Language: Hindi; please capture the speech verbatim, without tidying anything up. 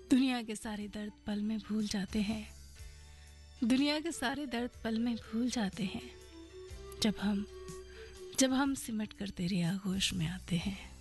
दुनिया के सारे दर्द पल में भूल जाते हैं, दुनिया के सारे दर्द पल में भूल जाते हैं, जब हम जब हम सिमट कर तेरे आगोश में आते हैं।